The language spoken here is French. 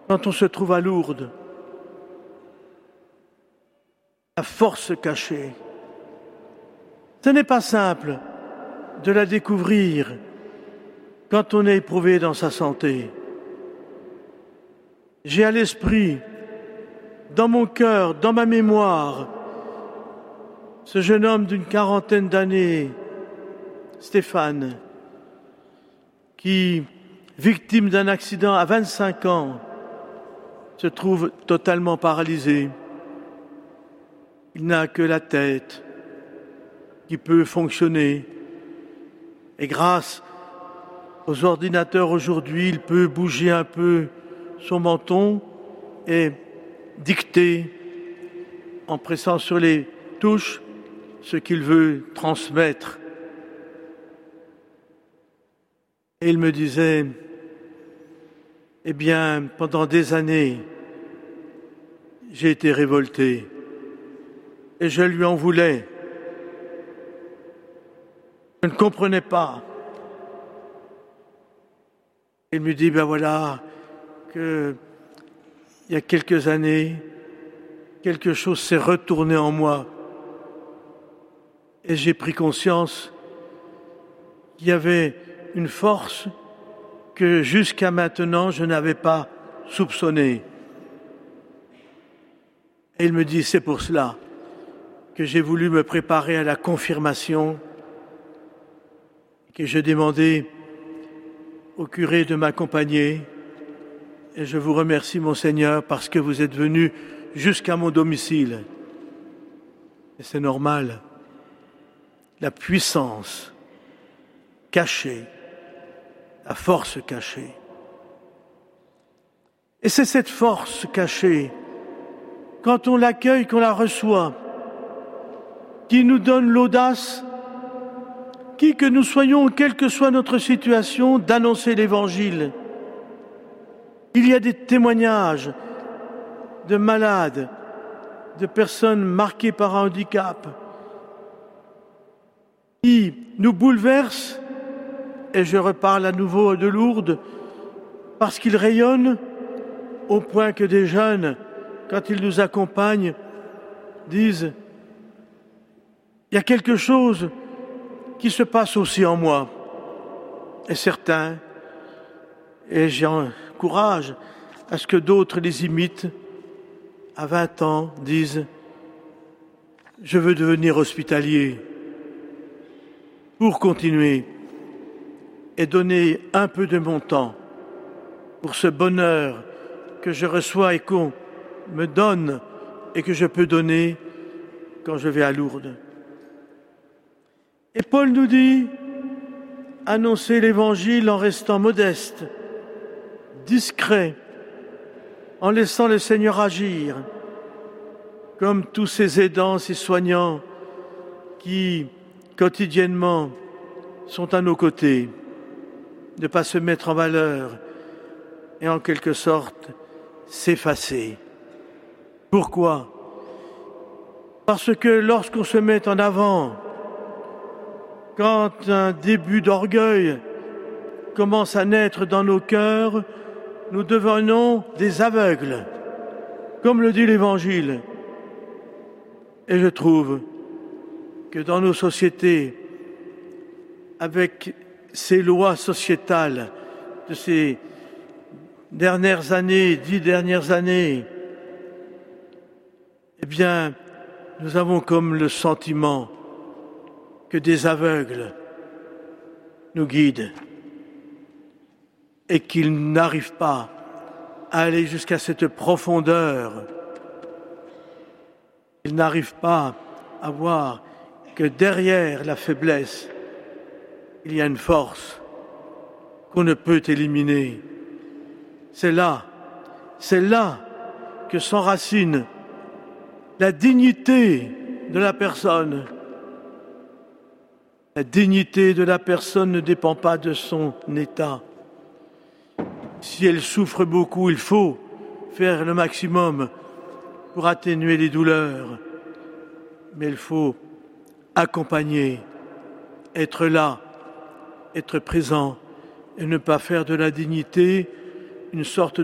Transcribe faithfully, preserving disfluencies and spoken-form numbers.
quand on se trouve à Lourdes, la force cachée. Ce n'est pas simple de la découvrir quand on est éprouvé dans sa santé. J'ai à l'esprit, dans mon cœur, dans ma mémoire, ce jeune homme d'une quarantaine d'années, Stéphane, qui, victime d'un accident à vingt-cinq ans, se trouve totalement paralysé. Il n'a que la tête qui peut fonctionner. Et grâce aux ordinateurs aujourd'hui, il peut bouger un peu son menton et dicter en pressant sur les touches ce qu'il veut transmettre. Et il me disait, eh bien, pendant des années, j'ai été révolté et je lui en voulais. Je ne comprenais pas. Il me dit, ben voilà, que il y a quelques années, quelque chose s'est retourné en moi et j'ai pris conscience qu'il y avait une force que jusqu'à maintenant je n'avais pas soupçonnée. Et il me dit, c'est pour cela que j'ai voulu me préparer à la confirmation, que j'ai demandé au curé de m'accompagner. Et je vous remercie, Monseigneur, parce que vous êtes venu jusqu'à mon domicile. Et c'est normal. La puissance cachée, la force cachée. Et c'est cette force cachée, quand on l'accueille, qu'on la reçoit, qui nous donne l'audace, qui que nous soyons, quelle que soit notre situation, d'annoncer l'Évangile. Il y a des témoignages de malades, de personnes marquées par un handicap, qui nous bouleversent, et je reparle à nouveau de Lourdes, parce qu'ils rayonnent au point que des jeunes, quand ils nous accompagnent, disent « il y a quelque chose qui se passe aussi en moi ». Et certains, et j'encourage à ce que d'autres les imitent, à vingt ans, disent « je veux devenir hospitalier » pour continuer et donner un peu de mon temps pour ce bonheur que je reçois et qu'on me donne et que je peux donner quand je vais à Lourdes. Et Paul nous dit, annoncer l'Évangile en restant modeste, discret, en laissant le Seigneur agir, comme tous ces aidants, ces soignants qui, quotidiennement, sont à nos côtés, ne pas se mettre en valeur et en quelque sorte s'effacer. Pourquoi ? Parce que lorsqu'on se met en avant, quand un début d'orgueil commence à naître dans nos cœurs, nous devenons des aveugles, comme le dit l'Évangile. Et je trouve que dans nos sociétés, avec ces lois sociétales de ces dernières années, dix dernières années, eh bien, nous avons comme le sentiment que des aveugles nous guident et qu'ils n'arrivent pas à aller jusqu'à cette profondeur. Ils n'arrivent pas à voir que derrière la faiblesse, il y a une force qu'on ne peut éliminer. C'est là, c'est là que s'enracine la dignité de la personne. La dignité de la personne ne dépend pas de son état. Si elle souffre beaucoup, il faut faire le maximum pour atténuer les douleurs. Mais il faut accompagner, être là, être présent et ne pas faire de la dignité une sorte